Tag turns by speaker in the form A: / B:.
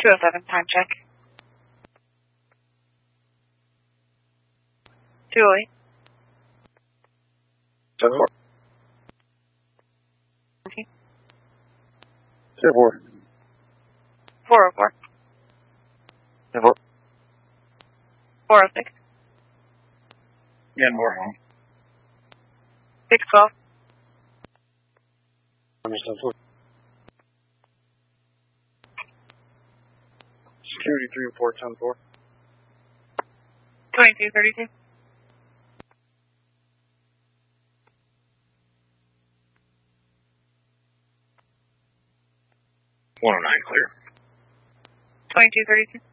A: 207, time check. 208.
B: 10-4.
A: 10-4.
B: 404.
A: 404.
B: 10-4.
A: 406.
B: Again, 4.
A: 612.
B: Security 304, 10-4.
A: 2232.
B: 109, clear.
A: 2232.